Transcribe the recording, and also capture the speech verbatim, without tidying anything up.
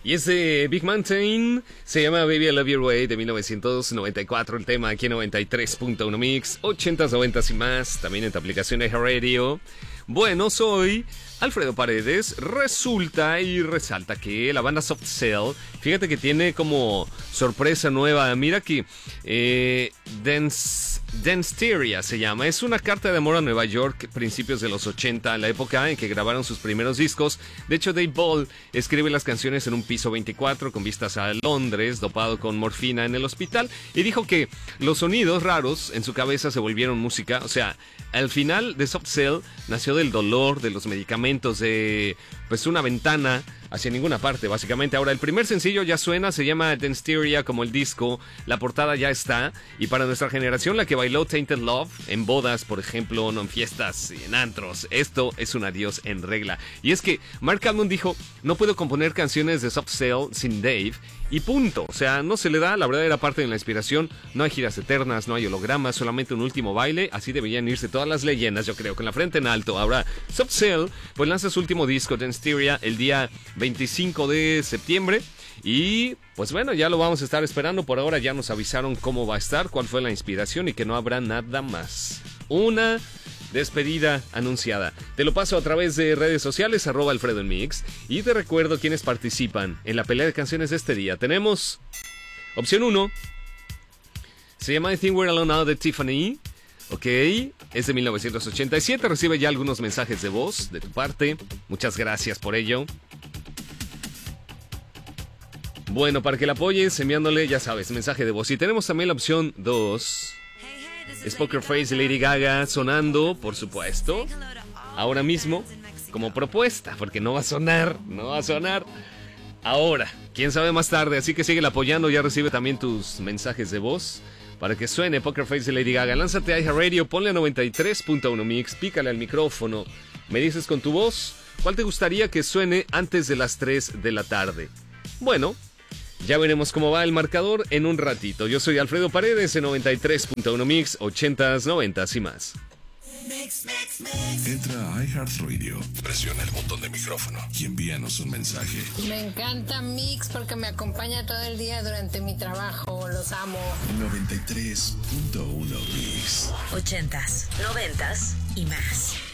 Y es de Big Mountain, se llama Baby I Love Your Way de mil novecientos noventa y cuatro, el tema aquí en noventa y tres punto uno Mix, ochentas, noventas y más, también en tu aplicación de Radio. Bueno, soy Alfredo Paredes. Resulta y resalta que la banda Soft Cell, fíjate que tiene como sorpresa nueva. Mira aquí, eh, Dance, Danceteria se llama. Es una carta de amor a Nueva York, principios de los ochenta, la época en que grabaron sus primeros discos. De hecho, Dave Ball escribe las canciones en un piso veinticuatro con vistas a Londres, dopado con morfina en el hospital, y dijo que los sonidos raros en su cabeza se volvieron música. O sea, al final de Soft Cell nació del dolor, de los medicamentos, de pues una ventana hacia ninguna parte, básicamente. Ahora, el primer sencillo ya suena, se llama Danceteria como el disco, la portada ya está, y para nuestra generación, la que bailó Tainted Love en bodas, por ejemplo, no en fiestas, en antros, esto es un adiós en regla. Y es que Mark Almond dijo, no puedo componer canciones de Soft Cell sin Dave, y punto. O sea, no se le da la verdadera parte de la inspiración, no hay giras eternas, no hay hologramas, solamente un último baile, así deberían irse todas las leyendas, yo creo, con la frente en alto. Ahora, Soft Cell pues lanza su último disco, Danceteria, el día veinticinco de septiembre. Y pues bueno, ya lo vamos a estar esperando. Por ahora ya nos avisaron cómo va a estar, cuál fue la inspiración y que no habrá nada más. Una despedida anunciada. Te lo paso a través de redes sociales, arroba Alfredo en Mix. Y te recuerdo quienes participan en la pelea de canciones de este día. Tenemos opción uno. Se llama I Think We're Alone Now de Tiffany. Ok, es de mil novecientos ochenta y siete. Recibe ya algunos mensajes de voz de tu parte. Muchas gracias por ello. Bueno, para que la apoyes enviándole, ya sabes, mensaje de voz. Y tenemos también la opción dos. Es Poker Face de Lady Gaga sonando, por supuesto, ahora mismo como propuesta, porque no va a sonar, no va a sonar ahora, quién sabe más tarde. Así que síguela apoyando, ya recibe también tus mensajes de voz para que suene Poker Face de Lady Gaga. Lánzate a Radio, ponle a noventa y tres punto uno Mix, pícale al micrófono, me dices con tu voz cuál te gustaría que suene antes de las tres de la tarde. Bueno, ya veremos cómo va el marcador en un ratito. Yo soy Alfredo Paredes en noventa y tres punto uno Mix, ochentas, noventas y más. Entra a iHeartRadio, presiona el botón de micrófono y envíanos un mensaje. Me encanta Mix porque me acompaña todo el día durante mi trabajo. Los amo. noventa y tres punto uno Mix. Ochentas, noventas y más.